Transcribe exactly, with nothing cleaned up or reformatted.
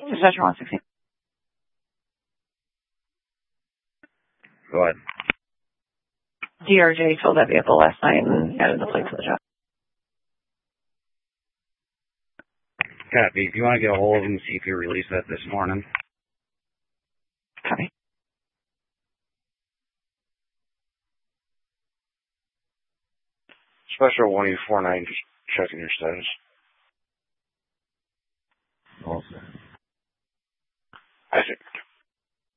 Dispatcher one sixteen. Go ahead. D R J filled that vehicle last night and added the plate to the job. Copy. If you want to get a hold of him, see if he released that this morning. Copy. Special one eight four nine, just checking your status. Awesome. I think.